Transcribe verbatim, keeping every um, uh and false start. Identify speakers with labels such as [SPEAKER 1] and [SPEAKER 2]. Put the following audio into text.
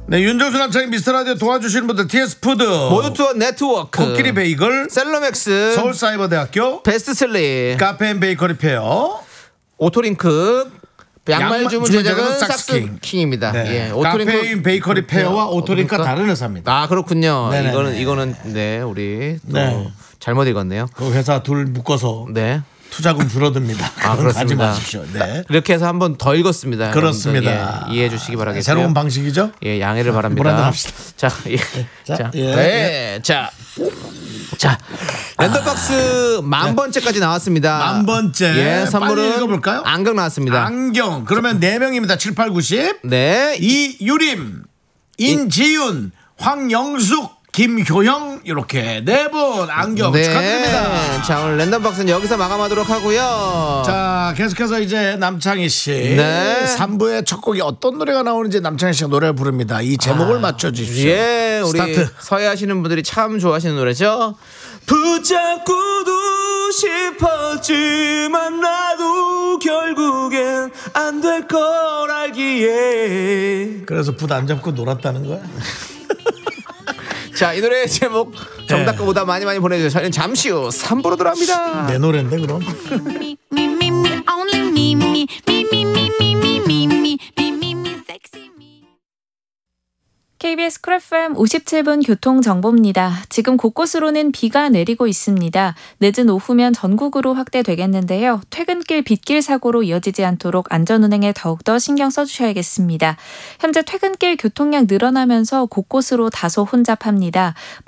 [SPEAKER 1] 네, 윤정수 남창희 미스터라디오 도와주시는 분들 티에스푸드
[SPEAKER 2] 모두투어 네트워크
[SPEAKER 1] 코끼리 베이글
[SPEAKER 2] 셀러맥스
[SPEAKER 1] 서울사이버대학교
[SPEAKER 2] 베스트슬립
[SPEAKER 1] 카페인 베이커리 페어
[SPEAKER 2] 오토링크 양말
[SPEAKER 1] 양말
[SPEAKER 2] 주문
[SPEAKER 1] 주문
[SPEAKER 2] 제작은
[SPEAKER 1] 제작은
[SPEAKER 2] 삭스킹입니다.
[SPEAKER 1] 네.
[SPEAKER 2] 예, 오토링크
[SPEAKER 1] 카페인 베이커리 페어와 오토링크가 다른 회사입니다.
[SPEAKER 2] 아 그렇군요.
[SPEAKER 1] 네네네.
[SPEAKER 2] 이거는 이거는 네 우리 또
[SPEAKER 1] 네.
[SPEAKER 2] 잘못 읽었네요.
[SPEAKER 1] 그 회사 둘 묶어서
[SPEAKER 2] 네.
[SPEAKER 1] 투자금 줄어듭니다.
[SPEAKER 2] 아,
[SPEAKER 1] 그건 가지
[SPEAKER 2] 그렇습니다.
[SPEAKER 1] 마십시오. 네.
[SPEAKER 2] 이렇게 해서 한 번 더 읽었습니다.
[SPEAKER 1] 그렇습니다.
[SPEAKER 2] 여러분들, 예, 이해해 주시기 바라겠고요.
[SPEAKER 1] 새로운 방식이죠?
[SPEAKER 2] 예, 양해를
[SPEAKER 1] 물
[SPEAKER 2] 바랍니다.
[SPEAKER 1] 한잔 합시다.
[SPEAKER 2] 자, 예.
[SPEAKER 1] 자,
[SPEAKER 2] 자,
[SPEAKER 1] 예,
[SPEAKER 2] 네. 자. 자. 랜덤박스 만 번째까지 나왔습니다.
[SPEAKER 1] 만 번째.
[SPEAKER 2] 예, 선물은
[SPEAKER 1] 빨리 읽어볼까요?
[SPEAKER 2] 안경 나왔습니다.
[SPEAKER 1] 안경. 그러면 네 명입니다. 칠, 팔, 구십.
[SPEAKER 2] 네.
[SPEAKER 1] 이유림, 인지윤, 황영숙, 김효영 이렇게 네 분 안경
[SPEAKER 2] 네.
[SPEAKER 1] 축하드립니다.
[SPEAKER 2] 자, 오늘 랜덤박스는 여기서 마감하도록 하고요.
[SPEAKER 1] 자, 계속해서 이제 남창희 씨.
[SPEAKER 2] 네.
[SPEAKER 1] 삼 부의 첫 곡이 어떤 노래가 나오는지 남창희 씨가 노래를 부릅니다. 이 제목을 맞춰 주십시오.
[SPEAKER 2] 예, 우리
[SPEAKER 1] 스타트.
[SPEAKER 2] 서해하시는 분들이 참 좋아하시는 노래죠. 붙잡고도 싶었지만 나도 결국엔 안 될 걸 알기에.
[SPEAKER 1] 그래서 붓 안 잡고 놀았다는 거야?
[SPEAKER 2] 자, 이 노래 제목 정답 거보다 많이 많이 보내주세요. 저희는 잠시 후 삼 부로 돌아옵니다.
[SPEAKER 1] 내 노래인데 그럼.
[SPEAKER 3] me, me, me, me, only me, me, me, me, me, me, me, me, me, me, me, me, sexy me.
[SPEAKER 4] 케이비에스 쿨 에프엠 오십칠 분 교통정보입니다. 지금 곳곳으로는 비가 내리고 있습니다. 늦은 오후면 전국으로 확대되겠는데요. 퇴근길 빗길 사고로 이어지지 않도록 안전운행에 더욱더 신경 써주셔야겠습니다. 현재 퇴근길 교통량 늘어나면서 곳곳으로 다소 혼잡합니다.